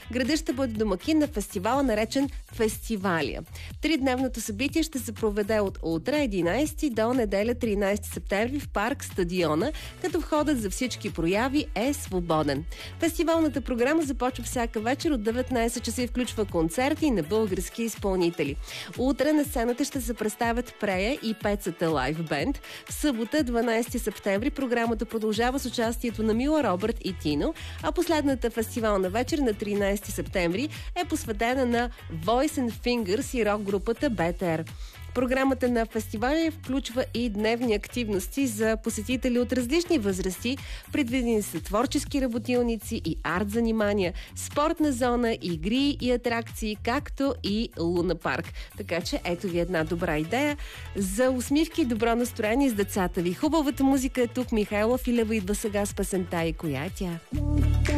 Градът ще бъде домакин на фестивала, наречен Фестивалия. Тридневното събитие ще се проведе от утре 11 до неделя 13 септември в парк Стадиона, като входът за всички прояви е свободен. Фестивалната програма започва всяка вечер от 19 часа и включва концерти на български изпълнители. Утре на сцената ще се представят Прея и Пецата лайв бенд. В събота, 12 септември, програмата продължава с участието на Мила Робърт и Тино, а последната фестивална вечер на 13 септември е посветена на Voice and Fingers и рок групата БТР. Програмата на фестиваля включва и дневни активности за посетители от различни възрасти. Предвидени са творчески работилници и арт занимания, спортна зона, игри и атракции, както и Луна парк. Така че ето ви една добра идея за усмивки и добро настроение с децата ви. Хубавата музика е тук. Михайло Филева идва сега с песента и коя е тя?